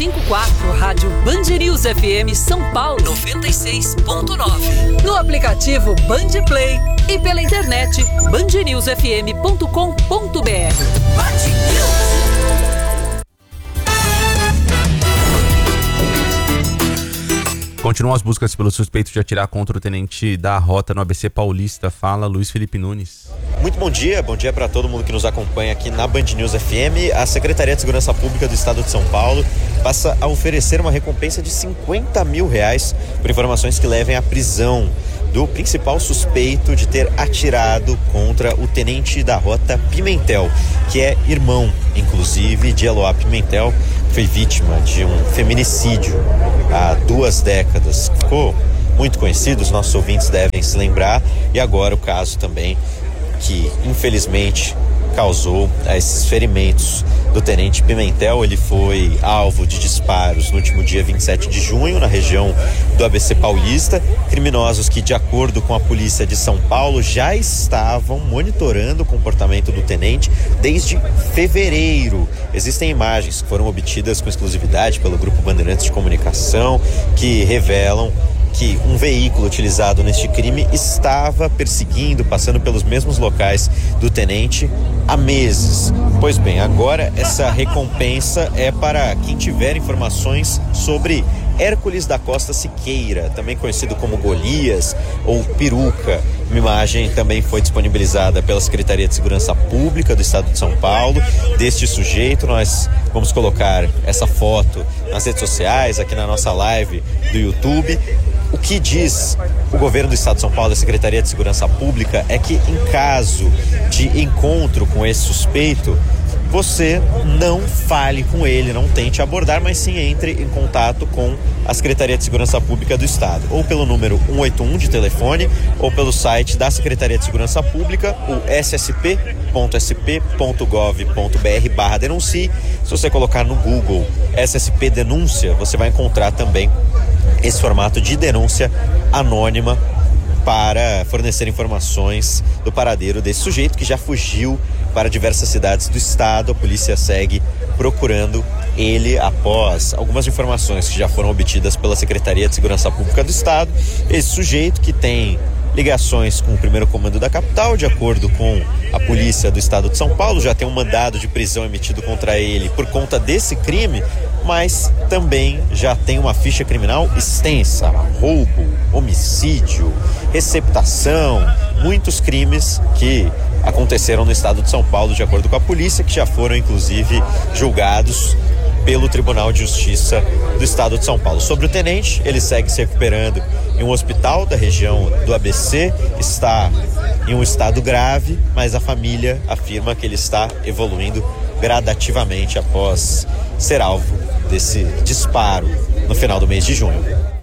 54, Rádio Band News FM São Paulo 96.9. No aplicativo Band Play e pela internet bandnewsfm.com.br. Band News. Continuam as buscas pelo suspeito de atirar contra o tenente da rota no ABC Paulista. Fala, Luiz Felipe Nunes. Muito bom dia para todo mundo que nos acompanha aqui na Band News FM. A Secretaria de Segurança Pública do Estado de São Paulo passa a oferecer uma recompensa de R$50 mil por informações que levem à prisão do principal suspeito de ter atirado contra o tenente da rota Pimentel, que é irmão, inclusive, de Eloá Pimentel, que foi vítima de um feminicídio há 2 décadas. Ficou muito conhecido, os nossos ouvintes devem se lembrar, e agora o caso também que, infelizmente, causou esses ferimentos do tenente Pimentel. Ele foi alvo de disparos no último dia 27 de junho, na região do ABC Paulista. Criminosos que, de acordo com a polícia de São Paulo, já estavam monitorando o comportamento do tenente desde fevereiro. Existem imagens que foram obtidas com exclusividade pelo Grupo Bandeirantes de Comunicação que revelam que um veículo utilizado neste crime estava perseguindo, passando pelos mesmos locais do tenente há meses. Pois bem, agora essa recompensa é para quem tiver informações sobre Hércules da Costa Siqueira, também conhecido como Golias ou Peruca. Uma imagem também foi disponibilizada pela Secretaria de Segurança Pública do Estado de São Paulo deste sujeito. Nós vamos colocar essa foto nas redes sociais, aqui na nossa live do YouTube. O que diz o governo do Estado de São Paulo, a Secretaria de Segurança Pública, é que em caso de encontro com esse suspeito, você não fale com ele, não tente abordar, mas sim entre em contato com a Secretaria de Segurança Pública do Estado, ou pelo número 181 de telefone, ou pelo site da Secretaria de Segurança Pública, o ssp.sp.gov.br/denuncie. Se você colocar no Google SSP Denúncia, você vai encontrar também esse formato de denúncia anônima para fornecer informações do paradeiro desse sujeito que já fugiu para diversas cidades do estado. A polícia segue procurando ele após algumas informações que já foram obtidas pela Secretaria de Segurança Pública do Estado. Esse sujeito, que tem ligações com o primeiro comando da capital, de acordo com a polícia do Estado de São Paulo, já tem um mandado de prisão emitido contra ele por conta desse crime, mas também já tem uma ficha criminal extensa: roubo, homicídio, receptação, muitos crimes que aconteceram no Estado de São Paulo, de acordo com a polícia, que já foram inclusive julgados pelo Tribunal de Justiça do Estado de São Paulo. Sobre o tenente, ele segue se recuperando em um hospital da região do ABC, está em um estado grave, mas a família afirma que ele está evoluindo gradativamente após ser alvo desse disparo no final do mês de junho.